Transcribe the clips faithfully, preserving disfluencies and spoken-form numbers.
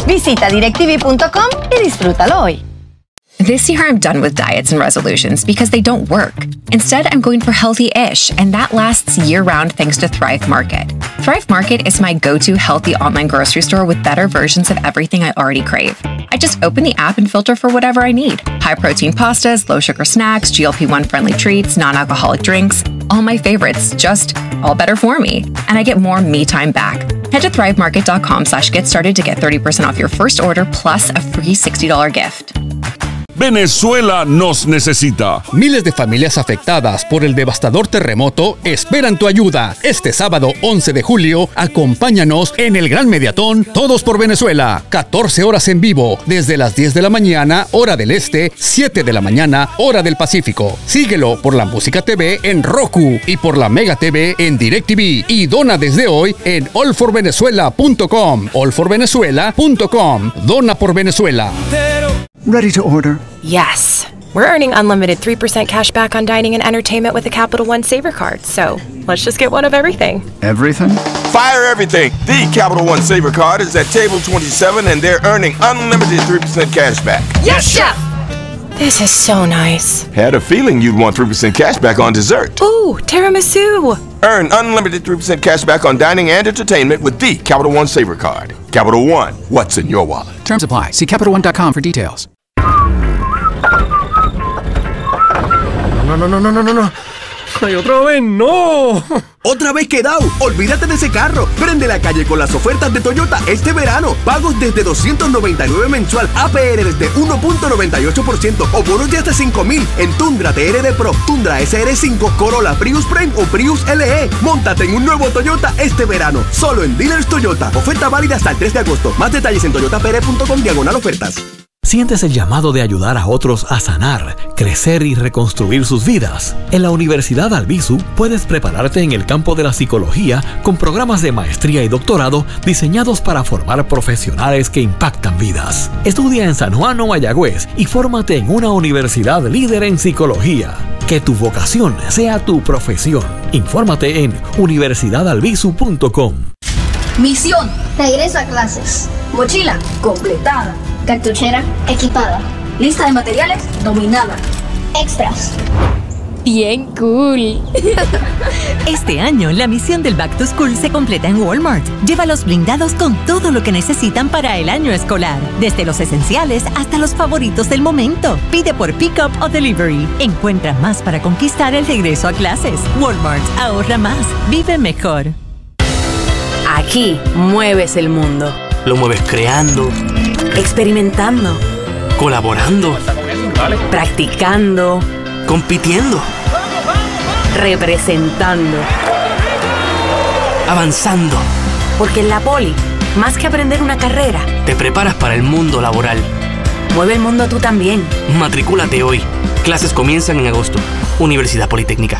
Visita directv punto com y disfrútalo hoy. This year, I'm done with diets and resolutions because they don't work. Instead, I'm going for healthy-ish, and that lasts year-round thanks to Thrive Market. Thrive Market is my go-to healthy online grocery store with better versions of everything I already crave. I just open the app and filter for whatever I need. High-protein pastas, low-sugar snacks, G L P one friendly treats, non-alcoholic drinks. All my favorites, just all better for me. And I get more me time back. Head to thrive market dot com slash get started to get thirty percent off your first order plus a free sixty dollars gift. Venezuela nos necesita. Miles de familias afectadas por el devastador terremoto esperan tu ayuda. Este sábado once de julio, acompáñanos en el Gran Mediatón Todos por Venezuela. catorce horas en vivo, desde las diez de la mañana, hora del este, siete de la mañana, hora del Pacífico. Síguelo por la Música T V en Roku y por la Mega T V en DirecTV. Y dona desde hoy en all for venezuela punto com. all for venezuela punto com. Dona por Venezuela. Ready to order? Yes. We're earning unlimited three percent cash back on dining and entertainment with the Capital One Saver Card, so let's just get one of everything. Everything? Fire everything! The Capital One Saver Card is at table twenty-seven and they're earning unlimited three percent cash back. Yes, Chef! This is so nice. Had a feeling you'd want three percent cash back on dessert. Ooh, tiramisu! Earn unlimited three percent cash back on dining and entertainment with the Capital One Saver Card. Capital One, what's in your wallet? Terms apply. See capital one dot com for details. No, no, no, no, no, no, no. ¡Ay, otra vez no! ¡Otra vez quedado! ¡Olvídate de ese carro! Prende la calle con las ofertas de Toyota este verano. Pagos desde doscientos noventa y nueve mensual, A P R desde uno punto noventa y ocho por ciento o bonos de hasta cinco mil en Tundra T R D Pro, Tundra S R cinco, Corolla, Prius Prime o Prius L E. Móntate en un nuevo Toyota este verano, solo en Dealers Toyota. Oferta válida hasta el tres de agosto. Más detalles en toyota p r punto com diagonal ofertas. ¿Sientes el llamado de ayudar a otros a sanar, crecer y reconstruir sus vidas? En la Universidad Albizu puedes prepararte en el campo de la psicología con programas de maestría y doctorado diseñados para formar profesionales que impactan vidas. Estudia en San Juan o Mayagüez y fórmate en una universidad líder en psicología. Que tu vocación sea tu profesión. Infórmate en universidad albizu punto com. Misión: regreso a clases. Mochila completada. Cartuchera equipada. Lista de materiales dominada. Extras. Bien cool. Este año, la misión del Back to School se completa en Walmart. Llévalos blindados con todo lo que necesitan para el año escolar. Desde los esenciales hasta los favoritos del momento. Pide por pick-up o delivery. Encuentra más para conquistar el regreso a clases. Walmart. Ahorra más. Vive mejor. Aquí mueves el mundo. Lo mueves creando, experimentando, colaborando, practicando, compitiendo, representando, avanzando. Porque en la Poli, más que aprender una carrera, te preparas para el mundo laboral. Mueve el mundo tú también. Matricúlate hoy. Clases comienzan en agosto. Universidad Politécnica.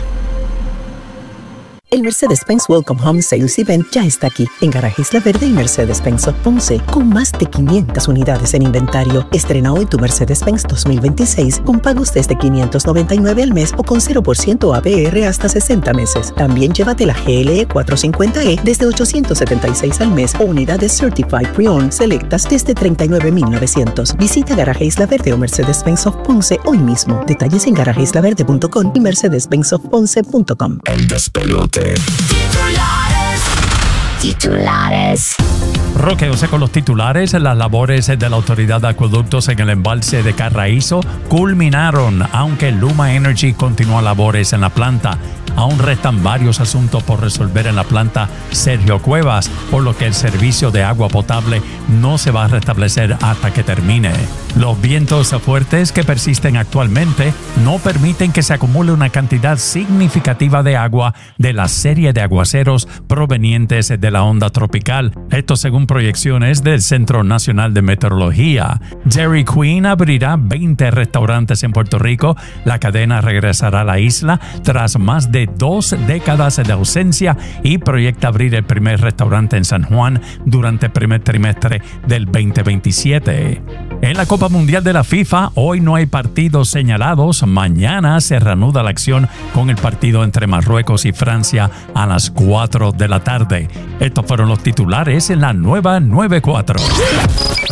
El Mercedes-Benz Welcome Home Sales Event ya está aquí, en Garaje Isla Verde y Mercedes-Benz of Ponce, con más de quinientas unidades en inventario. Estrena hoy tu Mercedes-Benz dos mil veintiséis con pagos desde quinientos noventa y nueve al mes o con cero por ciento A P R hasta sesenta meses. También llévate la G L E cuatrocientos cincuenta E desde ochocientos setenta y seis al mes o unidades Certified Pre-Owned selectas desde treinta y nueve mil novecientos. Visita Garaje Isla Verde o Mercedes-Benz of Ponce hoy mismo. Detalles en garaje isla verde punto com y mercedes benz of ponce punto com. El despelote. Titulares. Titulares. Roqueose con los titulares. Las labores de la Autoridad de Acueductos en el embalse de Carraízo culminaron, aunque Luma Energy continúa labores en la planta. Aún restan varios asuntos por resolver en la planta Sergio Cuevas, por lo que el servicio de agua potable no se va a restablecer hasta que termine. Los vientos fuertes que persisten actualmente no permiten que se acumule una cantidad significativa de agua de la serie de aguaceros provenientes de la onda tropical. Esto según proyecciones del Centro Nacional de Meteorología. Dairy Queen abrirá veinte restaurantes en Puerto Rico. La cadena regresará a la isla tras más de dos décadas de ausencia y proyecta abrir el primer restaurante en San Juan durante el primer trimestre del veinte veintisiete. En la Copa Mundial de la FIFA, hoy no hay partidos señalados. Mañana se reanuda la acción con el partido entre Marruecos y Francia a las cuatro de la tarde. Estos fueron los titulares en la nueva noventa y cuatro.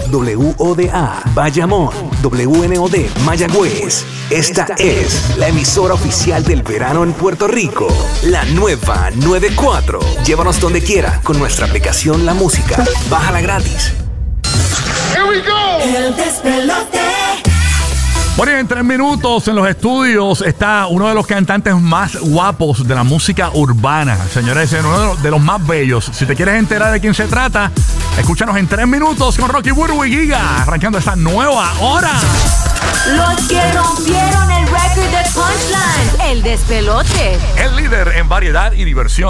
W O D A Bayamón, W N O D Mayagüez. Esta es la emisora oficial del verano en Puerto Rico, la nueva noventa y cuatro. Llévanos donde quiera con nuestra aplicación La Música. Bájala gratis. Here we go. El despelote. Bueno, en tres minutos en los estudios está uno de los cantantes más guapos de la música urbana. Señores, es uno de los, de los más bellos. Si te quieres enterar de quién se trata, escúchanos en tres minutos con Rocky Burbu y Giga, arrancando esta nueva hora. Los que rompieron el récord de Punchline, el despelote. El líder en variedad y diversión.